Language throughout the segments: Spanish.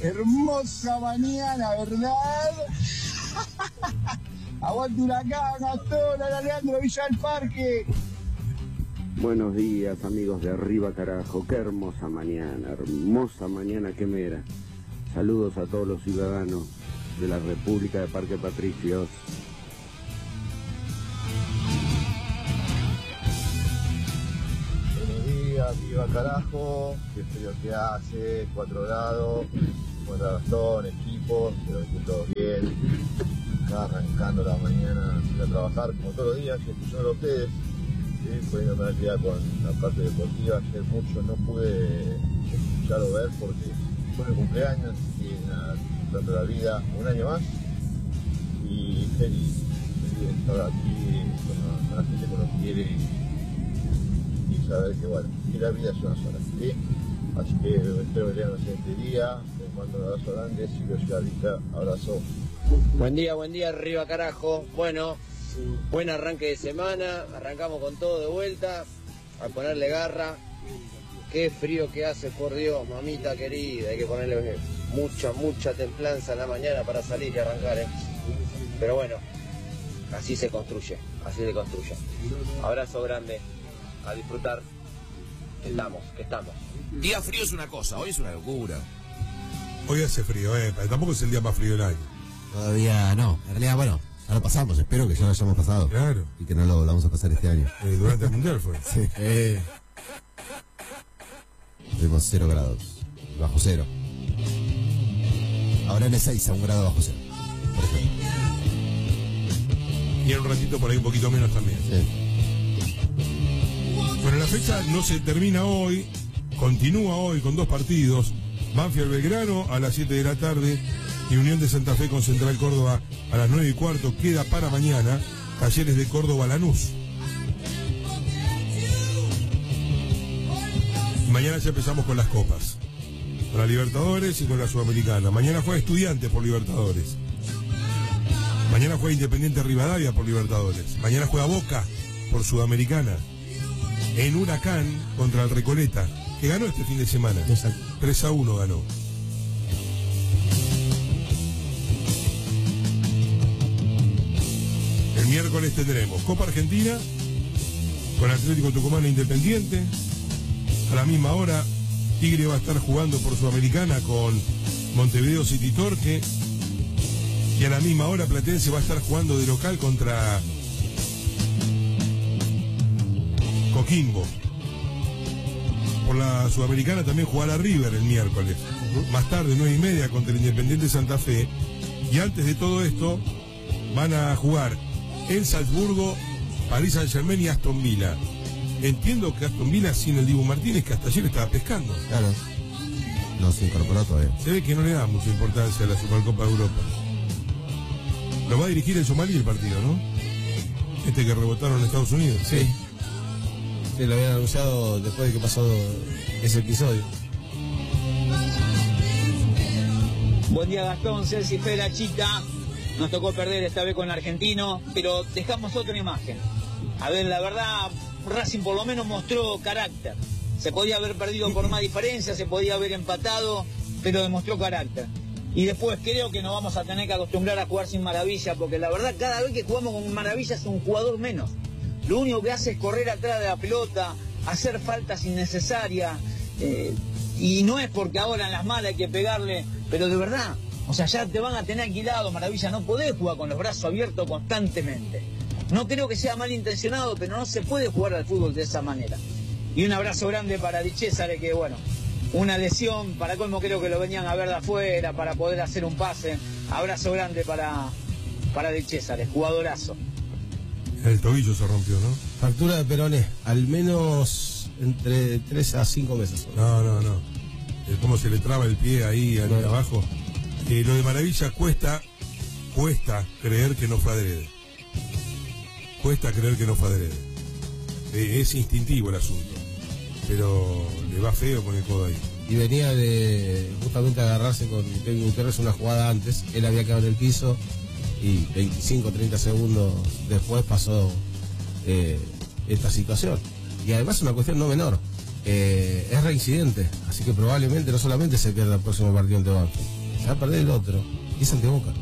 Hermosa mañana, ¿verdad? Aguante Huracán, Gastón, Leandro, Villa del Parque. Buenos días, amigos de Arriba Carajo. Qué hermosa mañana que me era. Saludos a todos los ciudadanos de la República de Parque Patricios. Buenos días, Arriba Carajo. Qué frío que hace, 4 grados. Bueno, Gastón, equipo, espero que estén todos bien. Acá arrancando la mañana a trabajar como todos los días, escuchando a ustedes. Poniéndome al día con la parte deportiva. Ayer mucho no pude escuchar o ver porque fue mi cumpleaños, así que nada, disfrutando la vida un año más y feliz de estar aquí con la gente que nos quiere y saber que bueno, que la vida es una sola, ¿sí? Así que espero que tengan un excelente día. Les mando un abrazo grande, Silvio Ciudadita, abrazo. Buen día, Arriba Carajo. Bueno, buen arranque de semana, arrancamos con todo de vuelta, a ponerle garra. Qué frío que hace, por Dios, mamita querida, hay que ponerle mucha templanza en la mañana para salir y arrancar, Pero bueno, así se construye. Abrazo grande, a disfrutar, que estamos. Día frío es una cosa, hoy es una locura. Hoy hace frío, tampoco es el día más frío del año. Todavía no, en realidad, bueno, ya lo pasamos, espero que ya lo hayamos pasado. Claro. Y que no lo volvamos a pasar este año. Durante el Mundial fue. Sí. Tuvimos 0 grados, bajo cero. Ahora en Ezeiza, 1 grado bajo cero, por ejemplo. Y en un ratito por ahí un poquito menos también. Sí. Bueno, la fecha no se termina hoy, continúa hoy con 2 partidos. Banfield Belgrano a las 7 de la tarde y Unión de Santa Fe con Central Córdoba a las 9:15. Queda para mañana Talleres de Córdoba Lanús. Mañana ya empezamos con las copas, con la Libertadores y con la Sudamericana. Mañana juega Estudiantes por Libertadores. Mañana juega Independiente Rivadavia por Libertadores. Mañana juega Boca por Sudamericana. En Huracán contra el Recoleta, que ganó este fin de semana. Exacto. 3-1 ganó. El miércoles tendremos Copa Argentina con Atlético Tucumán e Independiente. A la misma hora, Tigre va a estar jugando por Sudamericana con Montevideo City Torque. Y a la misma hora, Platense va a estar jugando de local contra Coquimbo. Por la Sudamericana también jugará River el miércoles. Más tarde, 9:30, contra el Independiente Santa Fe. Y antes de todo esto, van a jugar en Salzburgo, Paris Saint-Germain y Aston Villa. Entiendo que Aston Villa sin el Dibu Martínez, que hasta ayer estaba pescando. Claro. No se incorporó todavía. Se ve que no le da mucha importancia a la Supercopa de Europa. Lo va a dirigir el somalí el partido, ¿no? Este que rebotaron en Estados Unidos. Sí. Sí, lo habían anunciado después de que pasó ese episodio. Buen día, Gastón, Celsi, Fera, Chica. Nos tocó perder esta vez con el Argentino, pero dejamos otra imagen. A ver, la verdad, Racing por lo menos mostró carácter. Se podía haber perdido por más diferencia, se podía haber empatado, pero demostró carácter. Y después creo que nos vamos a tener que acostumbrar a jugar sin Maravilla, porque la verdad cada vez que jugamos con Maravilla es un jugador menos. Lo único que hace es correr atrás de la pelota, hacer faltas innecesarias, y no es porque ahora en las malas hay que pegarle, pero de verdad, o sea, ya te van a tener alquilado, Maravilla, no podés jugar con los brazos abiertos constantemente. No creo que sea malintencionado, pero no se puede jugar al fútbol de esa manera. Y un abrazo grande para Di Cesare, que bueno, una lesión, para colmo creo que lo venían a ver de afuera para poder hacer un pase. Abrazo grande para Di Cesare, jugadorazo. El tobillo se rompió, ¿no? Fractura de peroné, al menos entre 3 a 5 meses. No. Cómo se le traba el pie ahí abajo. Lo de Maravilla cuesta creer que no fue adrede. Es instintivo el asunto. Pero le va feo con el codo ahí. Y venía de justamente agarrarse con Kevin Gutiérrez una jugada antes. Él había quedado en el piso y 25, 30 segundos después pasó esta situación. Y además es una cuestión no menor. es reincidente, así que probablemente no solamente se pierda el próximo partido ante Banfield, se va a perder el otro, y es ante Boca.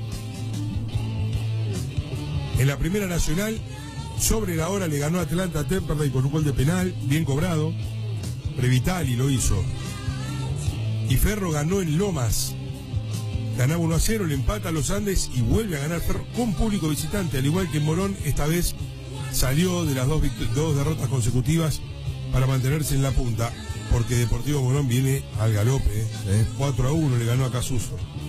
En la Primera Nacional, sobre la hora le ganó Atlanta a Temperley con un gol de penal, bien cobrado. Previtali lo hizo. Y Ferro ganó en Lomas. Ganaba 1-0, le empata a los Andes y vuelve a ganar Ferro con público visitante, al igual que Morón, esta vez salió de las dos derrotas consecutivas para mantenerse en la punta, porque Deportivo Morón viene al galope. 4-1 le ganó a Casuso.